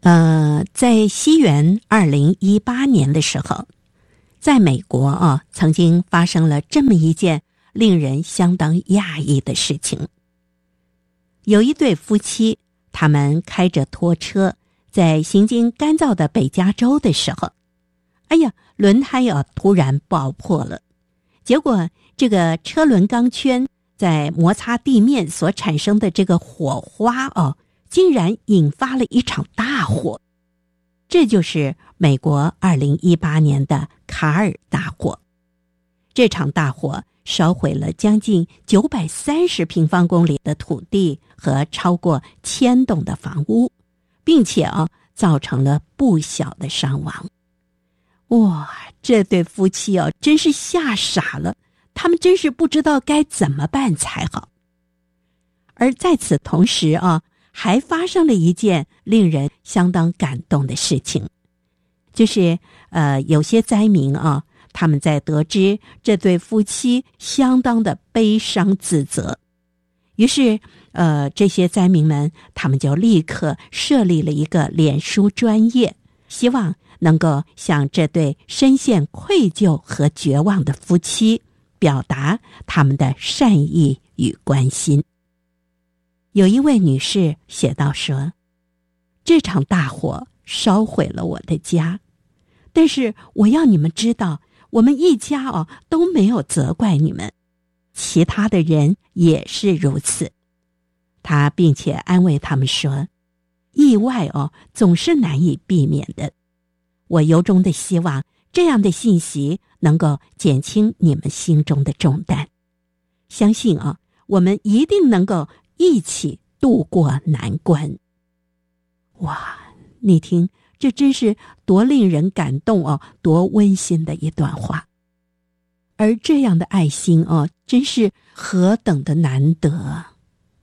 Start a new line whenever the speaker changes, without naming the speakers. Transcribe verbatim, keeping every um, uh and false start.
呃，在西元二零一八年的时候，在美国啊，曾经发生了这么一件令人相当讶异的事情。有一对夫妻，他们开着拖车，在行经干燥的北加州的时候，哎呀，轮胎啊突然爆破了，结果这个车轮钢圈在摩擦地面所产生的这个火花哦，竟然引发了一场大火。这就是美国二零一八年的卡尔大火。这场大火烧毁了将近九百三十平方公里的土地和超过千栋的房屋，并且啊，造成了不小的伤亡。哇，这对夫妻啊，真是吓傻了，他们真是不知道该怎么办才好。而在此同时啊，还发生了一件令人相当感动的事情，就是呃，有些灾民啊，他们在得知这对夫妻相当的悲伤自责，于是呃，这些灾民们他们就立刻设立了一个脸书专页，希望能够向这对深陷愧疚和绝望的夫妻表达他们的善意与关心。有一位女士写道说，这场大火烧毁了我的家，但是我要你们知道，我们一家哦都没有责怪你们，其他的人也是如此。她并且安慰他们说，意外哦总是难以避免的，我由衷的希望这样的信息能够减轻你们心中的重担，相信啊，我们一定能够一起度过难关。哇，你听，这真是多令人感动哦，多温馨的一段话。而这样的爱心哦，真是何等的难得。